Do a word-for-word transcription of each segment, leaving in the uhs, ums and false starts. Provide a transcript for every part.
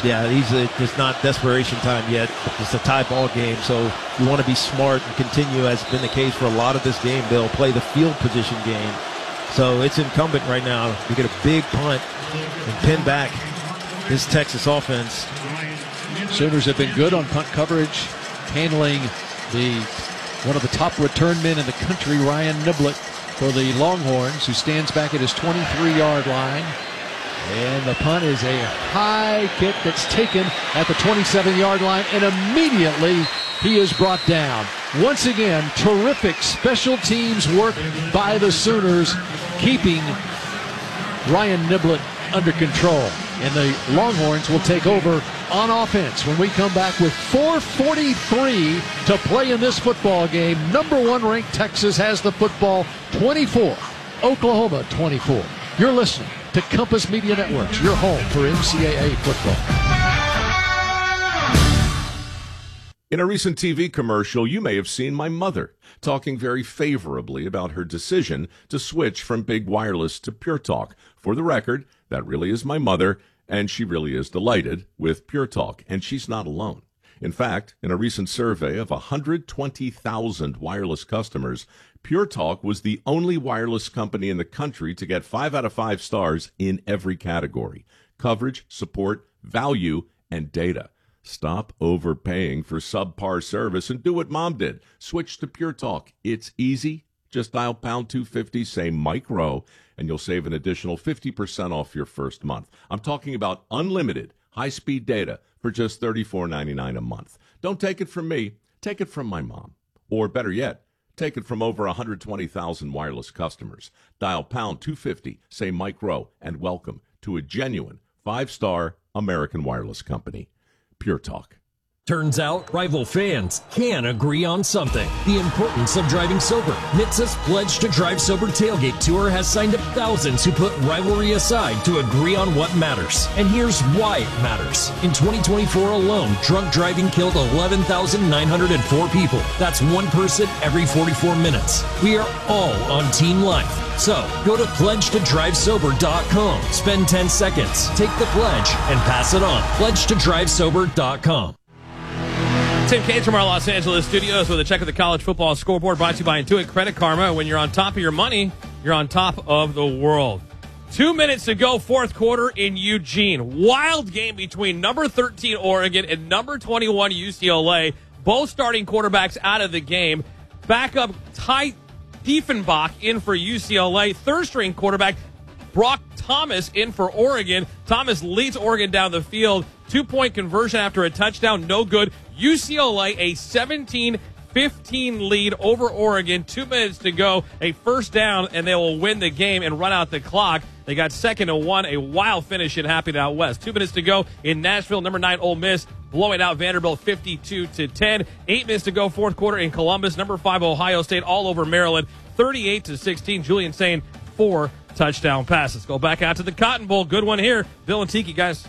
Yeah, he's a, it's not desperation time yet. It's a tie ball game, so you want to be smart and continue, as has been the case for a lot of this game. They'll play the field position game. So it's incumbent right now to get a big punt and pin back this Texas offense. Sooners have been good on punt coverage, handling the one of the top return men in the country, Ryan Niblett, for the Longhorns, who stands back at his twenty-three-yard line. And the punt is a high kick that's taken at the twenty-seven-yard line, and immediately he is brought down. Once again, terrific special teams work by the Sooners, keeping Ryan Niblett under control. And the Longhorns will take over on offense when we come back with four forty-three to play in this football game. Number one ranked Texas has the football, twenty-four. Oklahoma twenty-four. You're listening to Compass Media Networks, your home for N C double A football. In a recent T V commercial, you may have seen my mother talking very favorably about her decision to switch from Big Wireless to Pure Talk. For the record, that really is my mother, and she really is delighted with Pure Talk, and she's not alone. In fact, in a recent survey of one hundred twenty thousand wireless customers, Pure Talk was the only wireless company in the country to get five out of five stars in every category: coverage, support, value, and data. Stop overpaying for subpar service and do what Mom did. Switch to Pure Talk. It's easy. Just dial pound two fifty, say Mike Rowe, and you'll save an additional fifty percent off your first month. I'm talking about unlimited high-speed data for just thirty-four ninety-nine a month. Don't take it from me. Take it from my mom. Or better yet, take it from over one hundred twenty thousand wireless customers. Dial pound two fifty, say Mike Rowe, and welcome to a genuine five-star American wireless company. Pure Talk. Turns out, rival fans can agree on something: the importance of driving sober. N H T S A's Pledge to Drive Sober Tailgate Tour has signed up thousands who put rivalry aside to agree on what matters. And here's why it matters. In twenty twenty-four alone, drunk driving killed eleven thousand nine hundred four people. That's one person every forty-four minutes. We are all on Team Life. So, go to pledge to drive sober dot com. Spend ten seconds, take the pledge, and pass it on. pledge to drive sober dot com. Tim Cates from our Los Angeles studios with a check of the college football scoreboard, brought to you by Intuit Credit Karma. When you're on top of your money, you're on top of the world. Two minutes to go, fourth quarter in Eugene. Wild game between number thirteen Oregon and number twenty-one U C L A. Both starting quarterbacks out of the game. Backup Ty Diefenbach in for U C L A. Third string quarterback Brock Thomas in for Oregon. Thomas leads Oregon down the field. Two-point conversion after a touchdown, no good. U C L A a seventeen fifteen lead over Oregon. Two minutes to go, a first down, and they will win the game and run out the clock. They got second and one, a wild finish in Happy Out West. Two minutes to go in Nashville. Number nine Ole Miss blowing out Vanderbilt fifty-two to ten. Eight minutes to go, fourth quarter in Columbus. Number five Ohio State all over Maryland, thirty-eight to sixteen. Julian Sain, four touchdown passes. Go back out to the Cotton Bowl. Good one here. Bill and Tiki, guys.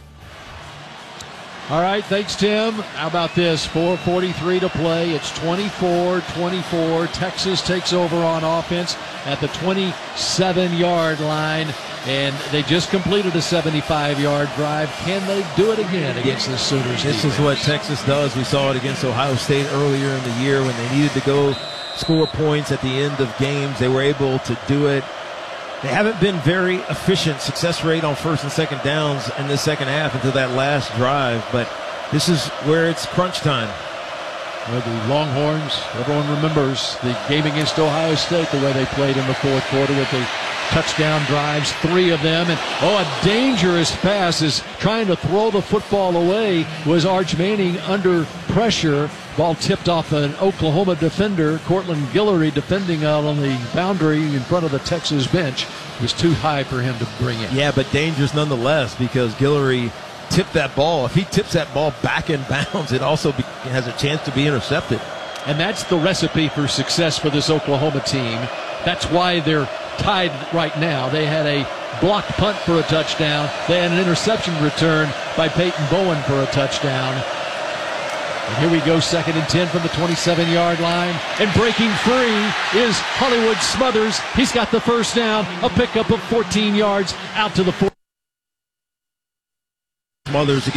All right, thanks, Tim. How about this? four forty-three to play. It's twenty-four twenty-four. Texas takes over on offense at the twenty-seven-yard line, and they just completed a seventy-five-yard drive. Can they do it again against the Sooners? This is what Texas does. We saw it against Ohio State earlier in the year when they needed to go score points at the end of games. They were able to do it. They haven't been very efficient success rate on first and second downs in the second half until that last drive, but this is where it's crunch time. Well, the Longhorns, everyone remembers the game against Ohio State, the way they played in the fourth quarter with the touchdown drives, three of them. And, oh, a dangerous pass is trying to throw the football away was Arch Manning under pressure. Ball tipped off an Oklahoma defender. Cortland Guillory defending out on the boundary in front of the Texas bench. It was too high for him to bring in. Yeah, but dangerous nonetheless because Guillory tipped that ball. If he tips that ball back in bounds, it also be, has a chance to be intercepted. And that's the recipe for success for this Oklahoma team. That's why they're tied right now. They had a blocked punt for a touchdown. They had an interception return by Peyton Bowen for a touchdown. And here we go, second and ten from the twenty-seven-yard line. And breaking free is Hollywood Smothers. He's got the first down, a pickup of fourteen yards out to the four. Smothers